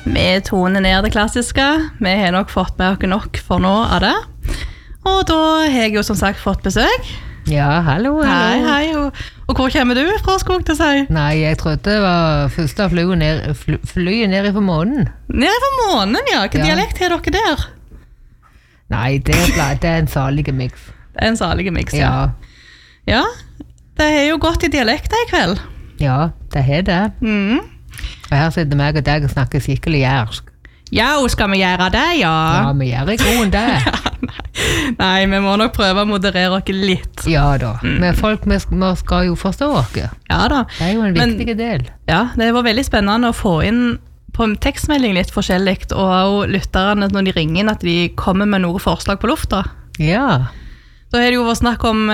Vi toner ned det klassiske. Vi har nok fått med oss nok for nå av det. Og da har jeg jo som sagt fått besøk. Ja, hallo. Hei. Og hvor kommer du fra, Skog til seg? Nei, jeg trodde det var første flyet ned fra månen. Nede fra månen, ja. Hvilken dialekt har dere der? Nei, det er en salig mix. Det er en salig mix, ja. Ja, det er jo godt i dialekter i kveld. Ja, det er det. Og her sitter meg og deg og snakker skikkelig jærsk. Ja, skal vi gjøre det, ja? Ja, vi gjør ikke god enn det. Nei, vi må nok prøve å moderere oss litt. Ja da, men folk vi skal jo forstå oss. Ja da. Det er jo en viktig del. Ja, det var veldig spennende å få inn på en tekstmelding litt forskjellig, og også lytterne når de ringer inn at de kommer med noen forslag på lufta. Ja. Da har det jo vært snakk om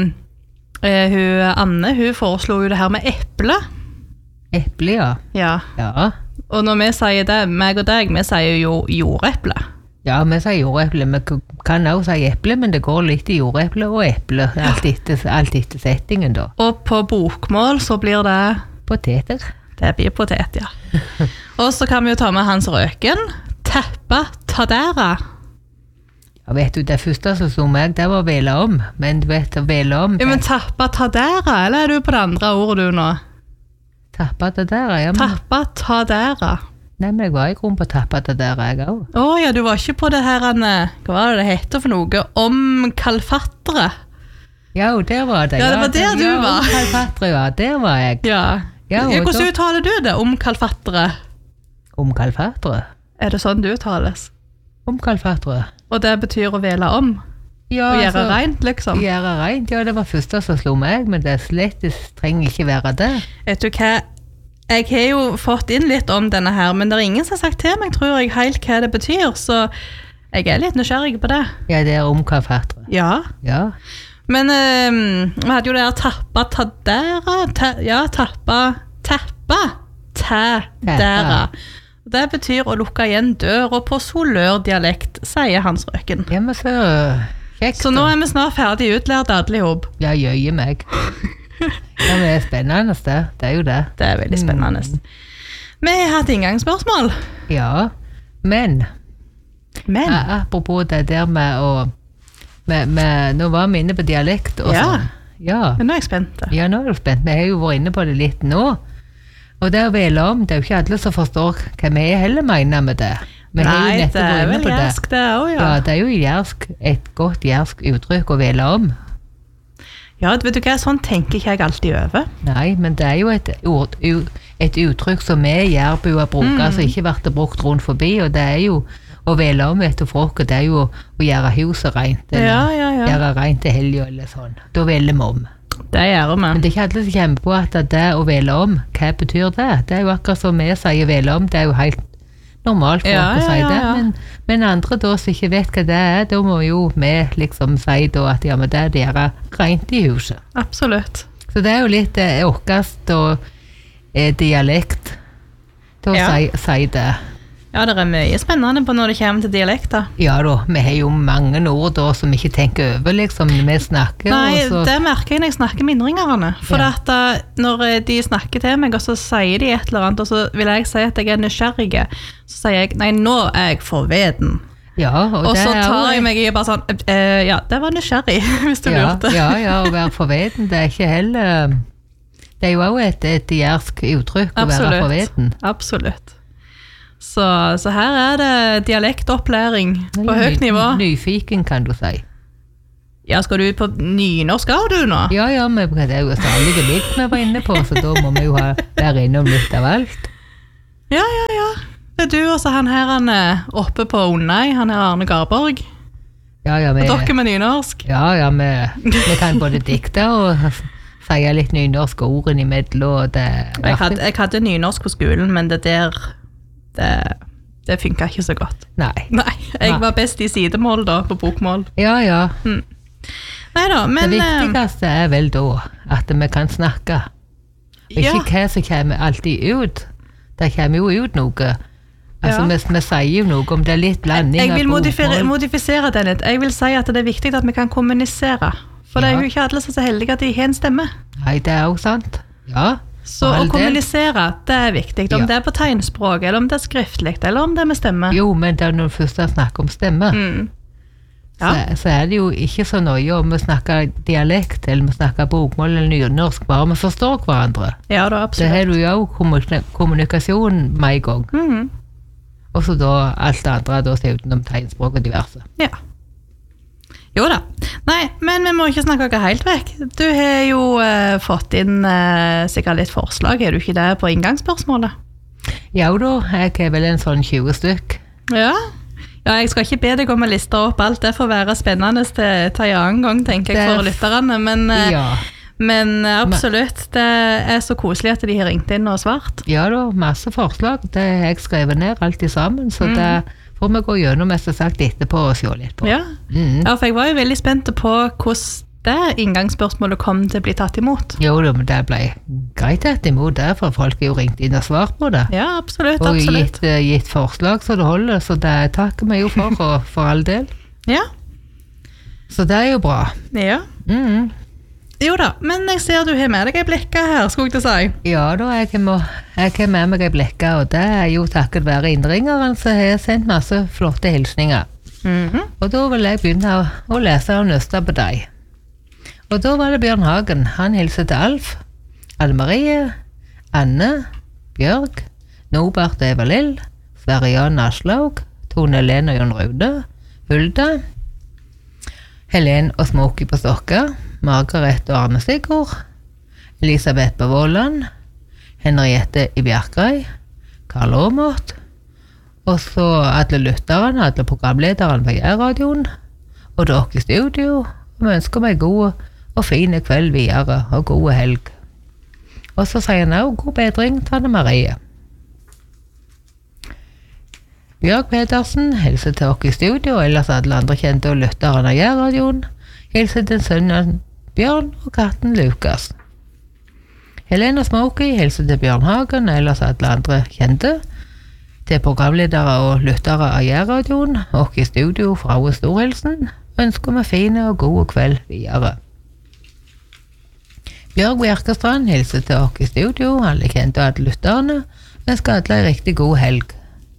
Anne, hun foreslo jo det her med eple. Eple, ja. Ja. Og når vi sier det, meg og deg, vi sier jo jordeple. Ja, vi sier jordeple. Vi kan også si eple, men det går litt i jordeple og eple. Alt etter settingen da. Og på bokmål så blir det... Poteter. Det blir potet, ja. Og så kan vi jo ta med Hans Røken. Tappa tadera. Ja, vet du, det første som slo meg, det var vela om. Men du vet, vela om... Ja, men tappa tadera, eller er du på det andre ordet du nå? Tappa tadera, ja. Tappa tadera. Nei, men jeg var i grunn på tappa tadera, jeg også. Ja, du var ikke på det her, hva var det heter for noe? Om kalfattere. Ja, der var det. Ja, det var der du var. Om kalfattere, ja, der var jeg. Ja. Hvordan uttaler du det, om kalfattere? Om kalfattere? Er det sånn du uttales? Om kalfattere. Og det betyr å vele om? Ja, å gjøre rent, liksom? Gjøre rent, ja, det var første som slo meg, men det trenger ikke være det. Vet du hva? Jeg har jo fått inn litt om denne her, men det er ingen som har sagt til meg, tror jeg, helt hva det betyr, så jeg er litt nysgjerrig på det. Ja, det er om kalfattere. Ja. Men vi hadde jo det her tappa tadera, tappa tadera. Det betyr å lukke igjen døra på solør-dialekt, sier Hans Røken. Ja, men så kjekt. Så nå er vi snart ferdig utlært alle ihop. Ja, jøye meg. Ja, men det er spennende det. Det er jo det. Det er veldig spennende. Vi har hatt inngangsspørsmål. Ja, men. Apropos det der med å nå var vi inne på dialekt og sånn. Ja, nå er jeg spent. Ja, nå er jeg spent. Vi har jo vært inne på det litt nå. Og det å vele om, det er jo ikke alle som forstår hva vi heller mener med det. Nei, det er vel jærsk det også, ja. Ja, det er jo jærsk, et godt jærsk uttrykk å vele om. Ja, vet du hva, sånn tenker ikke jeg alltid over. Nei, men det er jo et uttrykk som vi jærbuer bruker, som ikke vært brukt rundt forbi, og det er jo å vele om etter folk, og det er jo å gjøre huset rent, eller gjøre rent til helg eller sånn. Da veler vi om. Det gjør vi. Men det er ikke alle som kommer på at det å vele om, hva betyr det? Det er jo akkurat som vi sier vele om, det er jo helt normalt for å si det, men andre da som ikke vet hva det er, da må jo vi liksom si da at ja, men det er gjøre rent i huset. Absolutt. Så det er jo litt åkast og dialekt da si det. Ja, det er mye spennende på når det kommer til dialekter. Ja da, vi har jo mange ord da som vi ikke tenker over, liksom, når vi snakker. Nei, det merker jeg når jeg snakker med innringerne. For at når de snakker til meg, og så sier de et eller annet, og så vil jeg si at jeg er nysgjerrig, så sier jeg, nei, nå er jeg forveden. Ja, og så tar jeg meg i bare sånn, ja, det var nysgjerrig, hvis du lurte. Ja, å være forveden, det er ikke heller, det er jo også et jærsk uttrykk å være forveden. Absolutt. Så her er det dialektopplæring på høyt nivå. Nyfiken, kan du si. Ja, skal du på nynorsk av du nå? Ja, men det er jo særlig litt vi var inne på, så da må vi jo være innom litt av alt. Ja. Det er du også han her oppe på Onnei, han her Arne Garborg. Ja, og dere med nynorsk. Ja, vi kan både dikte og si litt nynorsk ordene imellom. Jeg hadde nynorsk på skolen, men det der... Det funket ikke så godt. Nei, jeg var best i sidemål da, på bokmål. Ja. Neida, men... Det viktigste er vel da at vi kan snakke. Ikke hva som kommer alltid ut. Det kommer jo ut noe. Altså, vi sier jo noe om det er litt blanding av bokmål. Jeg vil modifisere det litt. Jeg vil si at det er viktig at vi kan kommunisere. For det er jo ikke alle som er så heldige at de har en stemme. Nei, det er jo sant. Ja. Så å kommunisere, det viktig. Om det på tegnspråk, eller om det skriftlig, eller om det med stemme. Jo, men det når du først snakker om stemme, så det jo ikke så nøye om vi snakker dialekt, eller vi snakker bokmål eller nynorsk, bare vi forstår hverandre. Ja, da, absolutt. Det jo kommunikasjon med en gang. Og så da alt det andre da ser utenom tegnspråk og diverse. Ja. Jo da. Nei, men vi må ikke snakke ikke helt vekk. Du har jo fått inn sikkert litt forslag, du ikke det på inngangsspørsmålet? Ja da, jeg vel en sånn 20 stykk. Ja, jeg skal ikke be deg om å liste opp alt, det får være spennende til en annen gang, tenker jeg, for lytterne, men absolutt, det så koselig at de har ringt inn og svart. Ja da, masse forslag, det har jeg skrevet ned alt sammen, så det får vi gå gjennom mest sagt etterpå og se litt på. Ja, for jeg var jo veldig spent på hvordan det inngangsspørsmålet kom til å bli tatt imot. Jo, men det ble greit tatt imot det, for folk har jo ringt inn og svart på det. Ja, absolutt, og absolutt. Og gitt forslag så det holder, så det takker vi jo for all del. Ja. Så det jo bra. Ja. Jo da, men jeg ser du har med deg en blekke her, skulle jeg til å si. Ja da, jeg har med meg en blekke, og det jo takket være innringeren, så har jeg sendt masse flotte hilsninger. Og da vil jeg begynne å lese og nøste på deg. Og da var det Bjørn Hagen. Han hilser til Alf, Anne-Marie, Anne, Bjørg, Nobert og Eva Lill, Sverre Jan Aslaug, Tone Helene og Jon Raude, Hulda, Helen og Smoky på Stokka, Margaret og Arne Sigurd, Elisabeth på Våland, Henriette i Bjerkrei, Karl Åmort, og så alle lytterne, alle programlederne på Jærradioen, og dere i studio, og vi ønsker meg god og fin kveld videre, og god helg. Og så sier han også god bedring til Anne-Marie. Bjørg Pedersen hilser til dere i studio, og ellers alle andre kjente og lytterne av Jærradioen, hilser til sønnen Bjørn og katten Lukas. Helena Smoky hilser til Bjørn Hagen, og ellers alle andre kjente, til programledere og lyttere av Jærradioen, og i studio fra og storhilsen, ønsker vi fine og gode kveld videre. Bjørg Bjerkestrand hilser til dere i studio, alle kjente og alle lytterne, ønsker alle en riktig god helg.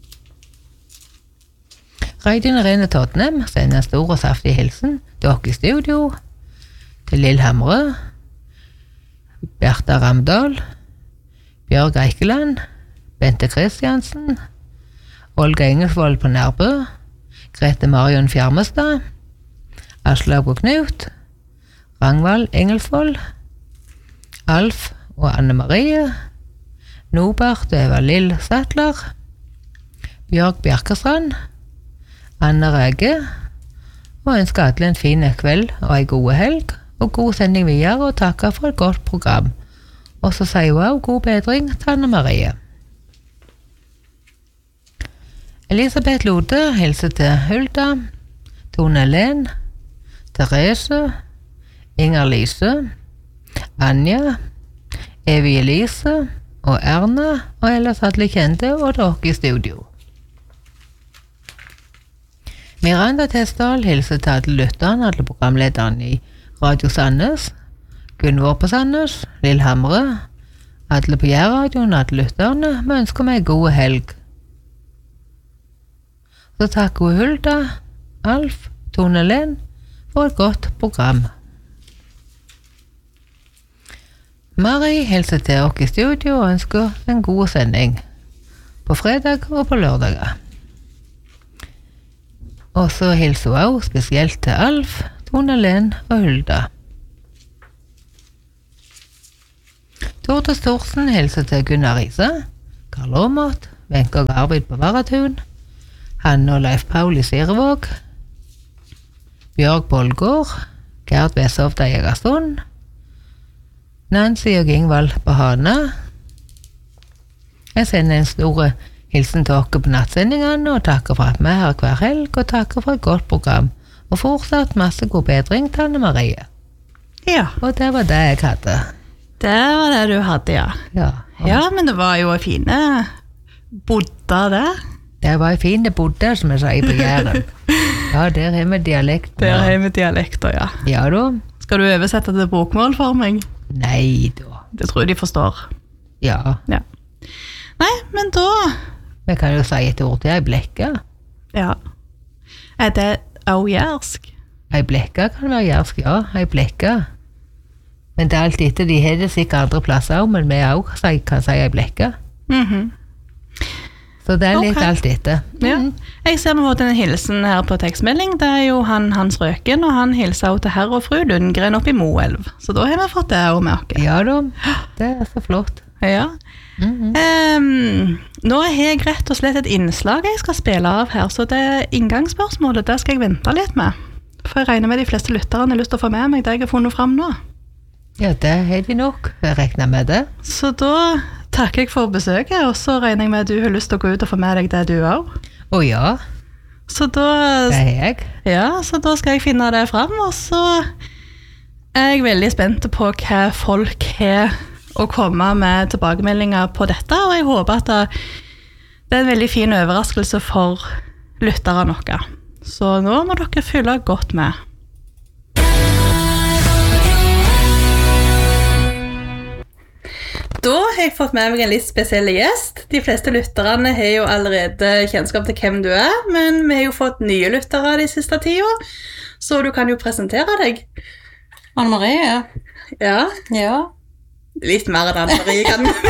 Reidun Irene Totnem sender en stor og saftig hilsen til dere i studio, til Lill Hamre, Bertha Ramdal, Bjørg Eikeland, Bente Kristiansen, Olga Engelsvold på Nærbø, Grete Marion Fjermestad, Aslaug og Knut, Rangvald Engelsvold, Alf og Anne-Marie, Nobert og Eva Lill Sattler, Bjørg Bjerkestrand, Anne Rege, og ønsker alle en fin kveld og en god helg, og god sending videre, og takker for et godt program. Og så sier hun også god bedring til Anne-Marie. Elisabeth Lode hilser til Hulda, Tone Helen, Therese, Inger Lise, Anja, Evie Elise og Erna, og ellers alle kjente og dere i studio. Miranda Testdal hilser til alle lytterne, alle programlederne i Radio Sandnes, Gunvor på Sandnes, Lill Hamre, alle på Jærradioen, alle lytterne, vi ønsker meg god helg. Så takker hun Hulda, Alf, Tone Helen for et godt program. Mari hilser til dere i studio og ønsker en god sending på fredag og på lørdager. Og så hilser hun også spesielt til Alf, Tone Helen og Hulda. Torde Storsen hilser til Gunnar Risa, Karl Åmort, Wenche og Arvid på Varatun, Hanne og Leif Paul i Sirevåg, Bjørg Bollgård, Gerd Veshovda i Egersund, Nancy og Ingvald på Hana. Jeg sender en stor hilsen til dere på nattsendingene, og takker for at vi er her hver helg, og takker for et godt program, og fortsatt masse god bedring til Anne-Marie. Ja. Og det var det jeg hadde. Det var det du hadde, ja. Ja, men det var jo en fine bodda der. Det var en fine bodda, som jeg sier på Jæren. Ja, der har vi dialekt. Der har vi dialekter, ja. Ja da. Skal du oversette til bokmål for meg? Nei da. Det tror jeg de forstår. Ja. Ja. Nei, men da... Vi kan jo si et ord til, ei blekka. Ja. Det jærsk? Ei blekka kan være jærsk, ja, ei blekka. Men det alt etter, de har det sikkert andre plasser også, men vi også kan si ei blekka. Så det litt alt etter. Ja. Jeg ser vi har fått en hilsen her på tekstmelding. Det jo Hans Røken, og han hilser også til herr og fru Lundgren oppe i Moelv. Så da har vi fått det også med oss. Ja da, det så flott. Ja. Nå har jeg rett og slett et innslag jeg skal spille av her, så det inngangsspørsmålet, det skal jeg vente litt med. For jeg regner med de fleste lytterne har lyst til å få med meg det jeg har funnet frem nå. Ja, det har de nok. Jeg regner med det. Så da takker jeg for besøket, og så regner jeg med at du har lyst til å gå ut og få med deg det du også. Å ja, Så da, det har jeg. ja, så da skal jeg finne det frem, og så er jeg veldig spent på hva folk har å komme med tilbakemeldinger på dette, og jeg håper at det er en veldig fin overraskelse for lyttere noe. Så nå må dere følge godt med. Da har jeg fått med meg en litt spesiell gjest. De fleste lytterne har jo allerede kjennskap til hvem du er, men vi har jo fått nye lyttere de siste tiden, så du kan jo presentere deg. Anne-Marie? Ja, Ja. litt mer enn Anne-Marie kan du.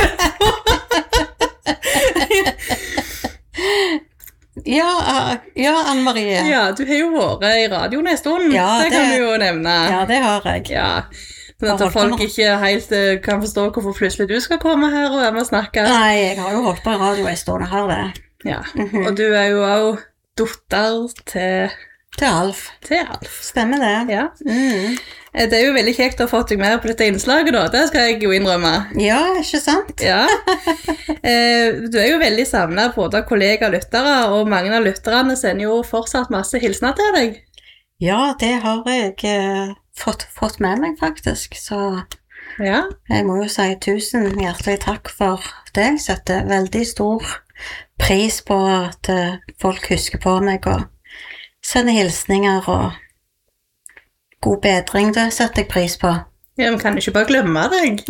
Ja, Anne-Marie. Ja, du har jo vært i radioen en stund, Ja, det kan det- du jo nevne. Ja, det har jeg. Ja, sånn at Jeg har holdt på folk nå. ikke helt kan forstå hvorfor plutselig du skal komme her og være med og snakke. Nei, jeg har jo holdt på i radio en stund, jeg har det. Ja, og du er jo også dotter Til Alf. til Alf. Stemmer det. Ja. Mm. Det er jo veldig kjekt å ha fått deg med på dette innslaget da, det skal jeg jo innrømme. Ja, ikke sant? Ja. Du er jo veldig savnet både av kollegaer og lyttere, og mange av lytterne sender jo fortsatt masse hilsner til deg. Ja, det har jeg fått med meg faktisk, så Ja, jeg må jo si tusen hjertelig takk for det. Jeg setter veldig stor pris på at folk husker på meg og sender hilsninger og god bedring, det setter jeg pris på. ja, men kan du ikke bare glemme deg?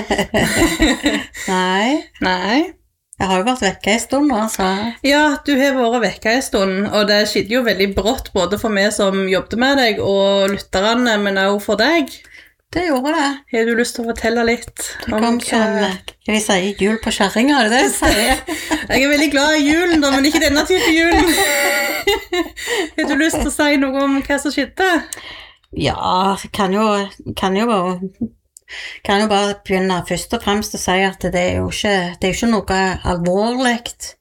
Nei, Nei. jeg har jo vært vekke en stund nå, så Ja, du har vært vekke en stund, og det skjedde jo veldig brått både for meg som jobbet med deg og lytterne, men også for deg. det gjorde det. Har du lyst til å fortelle litt Det kom som, vi sier jul på kjerringa, er det det jeg sier? Jeg er veldig glad i julen da, men ikke denne type julen. Har du lyst til å si noe om hva som skjedde? Ja, kan jo bare begynne først og fremst å si at det er jo ikke noe alvorligt.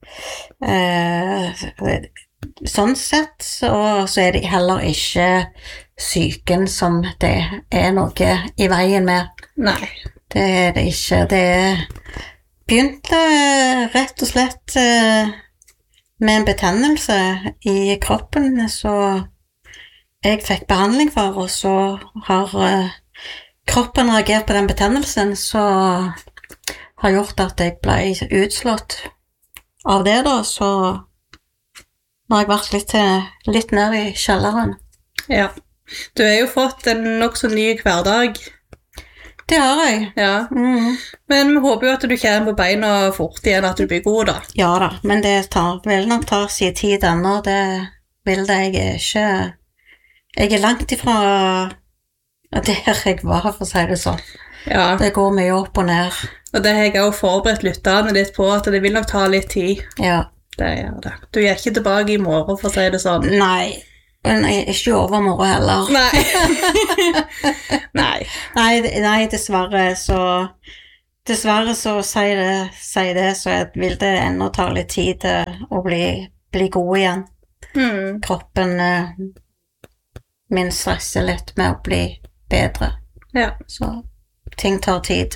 Sånn sett, så er det heller ikke syken som det er noe i veien med. Nei. Det er det ikke. Det begynte rett og slett med en betennelse i kroppen, så jeg fikk behandling for, og så har kroppen reagert på den betennelsen, så har gjort at jeg ble utslått av det da, så nå har jeg vært litt ned i kjelleren. Ja. Du har jo fått en nok så ny hverdag. Det har jeg. Ja. Mhm. Men vi håper jo at du kommer på beina fort igjen, at du blir god da. Ja da, men det vil nok ta sin tid ennå, det vil det jeg ikke. Jeg er langt ifra der jeg var, for å si det sånn. Ja, Det går mye opp og ned. og det har jeg også forberedt lytterne litt på, at det vil nok ta litt tid. Ja. Det gjør det. Du er ikke tilbake i morgen, for å si det sånn. Nei, men jeg er ikke i overmorgen heller. Nei. Nei. Nei, dessverre så sier det, så vil det ennå ta litt tid å bli god igjen. Mm. Kroppen min stresser litt med å bli bedre, Ja. så ting tar tid.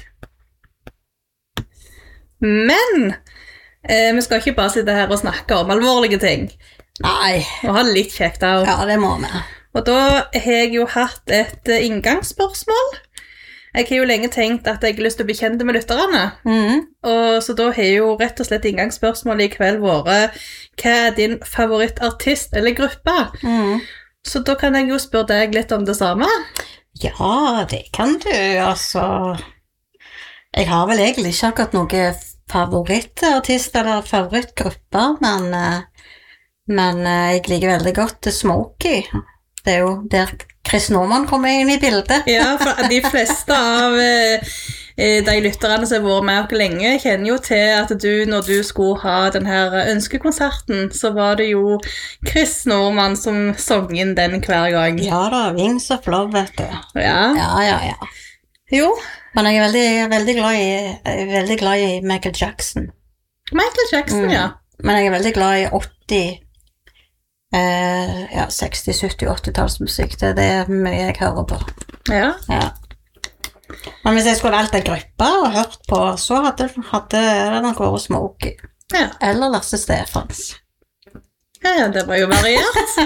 Men vi skal ikke bare sitte her og snakke om alvorlige ting. Nei, Og ha det litt kjekt også. ja, det må vi. Og da har jeg jo hatt et inngangsspørsmål. Jeg har jo lenge tenkt at jeg har lyst til å bli kjent med lytterne. Mhm. Og så da har jo rett og slett inngangsspørsmålet i kveld vært: hva er din favorittartist eller gruppe? Mhm. Så da kan jeg jo spørre deg litt om det samme. Ja, det kan du, altså. Jeg har vel egentlig ikke akkurat noen favorittartist eller favorittgrupper, men jeg liker veldig godt Smokey. Det jo der Chris Norman kommer inn i bildet. Ja, for de fleste av de lytterne som har vært med oss lenge, kjenner jo til at når du skulle ha den her ønskekonserten, så var det jo Chris Norman som sang inn den hver gang. Ja da, Wings of Love, vet du. Ja. Ja. Jo. Men jeg er veldig glad i Michael Jackson. Michael Jackson, ja. Men jeg er veldig glad i 60, 70, 80-tallsmusikk. Det er mye jeg hører på. Ja. Men hvis jeg skulle valgt en gruppe og hørt på, så hadde det nok vært Smokey. Ja. Eller Lasse Stefans. Ja, det var jo variert.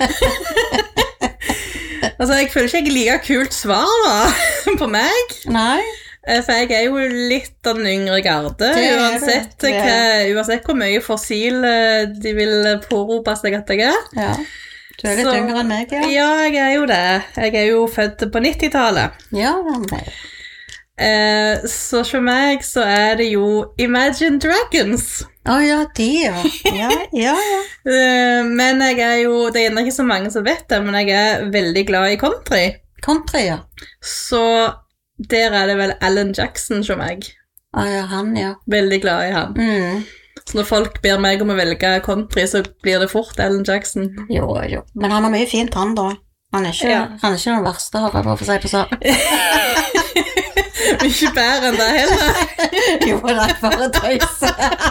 Altså, jeg føler ikke jeg like kult svar da, på meg. Nei. For jeg er jo litt av den yngre garde, uansett hvor mye fossil de vil pårope seg at jeg er. Ja, du er litt yngre enn meg, ja. Ja, jeg er jo det. Jeg er jo født på 90-tallet. Ja, det så for meg så er det jo Imagine Dragons. Ja, de, ja. Men jeg er jo, det er ikke så mange som vet det, men jeg er veldig glad i country. Country, ja. Så der er det vel Alan Jackson som meg. Ja, han, ja. Veldig glad i han. Så når folk ber meg om å velge country, så blir det fort Alan Jackson. Jo. Men han har mye fint, han da. Han er ikke den verste, har jeg bare for å si på sånn. Ikke bedre enn det heller. Jo, det er bare tøys.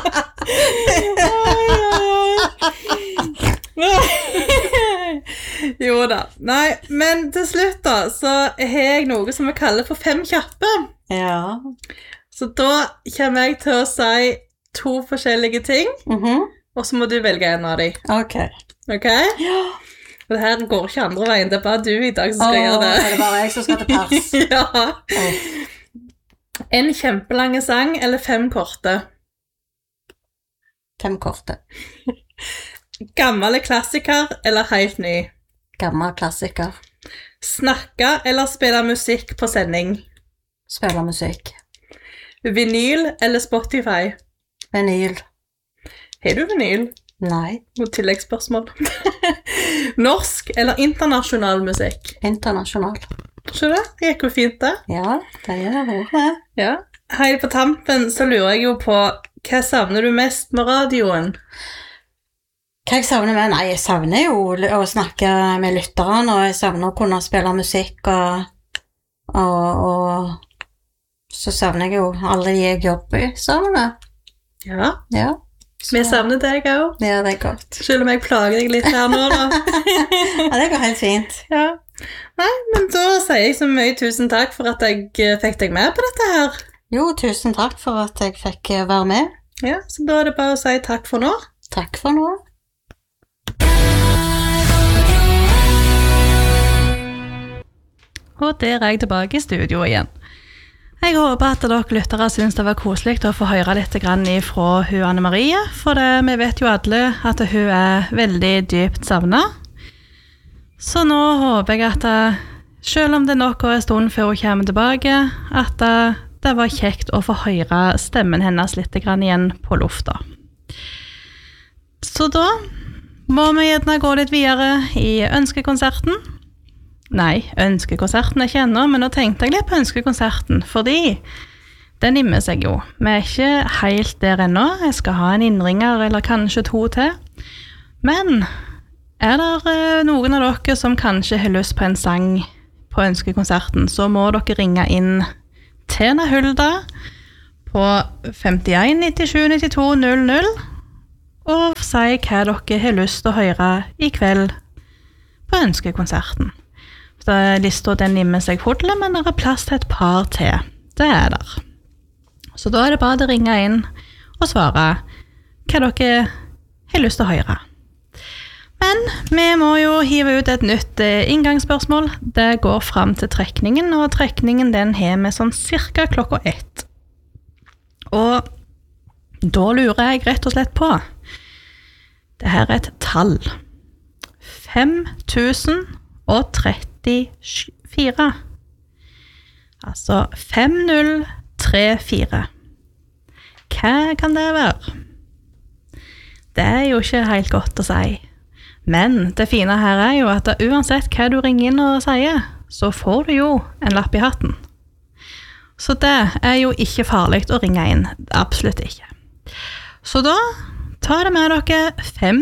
Jo da. Nei, men til slutt da, så har jeg noe som vi kaller for 5 kjappe. Ja. Så da kommer jeg til å si 2 forskjellige ting, og så må du velge en av dem. Ok? Ja. Og det her går ikke andre veien, det er bare du i dag som skal gjøre det. Er det bare jeg som skal til pers? Ja. En kjempelange sang, eller 5 korte? 5 korte. Gammel klassiker, eller helt ny? Gammel klassiker. Snakke eller spille musikk på sending? Spille musikk. Vinyl eller Spotify? Vinyl. Har du vinyl? Nei. Noe tilleggsspørsmål. Norsk eller internasjonal musikk? Internasjonal. Så det gikk jo fint det. Ja, det gjør det. Ja. Helt på tampen så lurer jeg jo på, hva savner du mest med radioen? Hva jeg savner med? Nei, jeg savner jo å snakke med lytterne, og jeg savner å kunne spille musikk, og så savner jeg jo alle de jeg jobber i sammen. Ja. Vi savner deg også. Ja, det er godt. Selv om jeg plager deg litt her nå da. Ja, det går helt fint. Ja. Nei, men da sier jeg så mye tusen takk for at jeg fikk deg med på dette her. Jo, tusen takk for at jeg fikk være med. Ja, så da er det bare å si takk for nå. Takk for nå. Og der er jeg tilbake i studio igjen. Jeg håper at dere lyttere synes det var koselig å få høre litt fra hun Anne Marie, for vi vet jo alle at hun er veldig dypt savnet. Så nå håper jeg at selv om det nok er en stund før hun kommer tilbake, at det var kjekt å få høre stemmen hennes litt igjen på lufta. Så da må vi gjerne gå litt videre i ønskekonserten. Nei, ønskekonserten er ikke ennå, men nå tenkte jeg litt på ønskekonserten, fordi den nimmer seg jo. Vi er ikke helt der ennå, jeg skal ha en innringer eller kanskje 2 til. Men er det noen av dere som kanskje har lyst på en sang på ønskekonserten, så må dere ringe inn til Hulda på 51 97 92 00 og si hva dere har lyst til å høre i kveld på ønskekonserten. Så lista den nimmer seg fordelig, men det er plass til et par til. Det er der. Så da er det bare å ringe inn og svare hva dere har lyst til å høre. Men vi må jo hive ut et nytt inngangsspørsmål. Det går frem til trekningen, og trekningen den har vi sånn cirka 1:00. Og da lurer jeg rett og slett på, det her er et tall. 5034. Altså 5034. 3-4. Hva kan det være? Det jo ikke helt godt å si. Men det fine her jo at uansett hva du ringer inn og sier, så får du jo en lapp i hatten. Så det jo ikke farlig å ringe inn. Absolutt ikke. Så da tar det med dere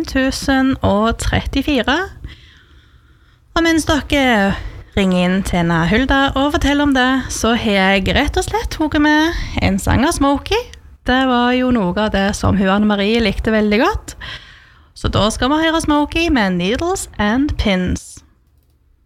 5034. Og mens dere ringer inn til Hulda og forteller om det, så har jeg rett og slett tatt med en sang av Smokey. Det var jo noe av det som hun Anne-Marie likte veldig godt. Så da skal vi høre Smokey med Needles and Pins.